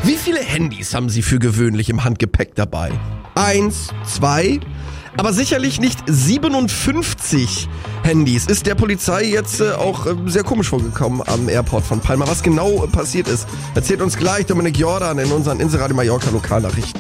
Wie viele Handys haben Sie für gewöhnlich im Handgepäck dabei? 1, 2, aber sicherlich nicht 57 Handys. Ist der Polizei jetzt auch sehr komisch vorgekommen am Airport von Palma. Was genau passiert ist, erzählt uns gleich Dominik Jordan in unseren Inseradio Mallorca Lokalnachrichten.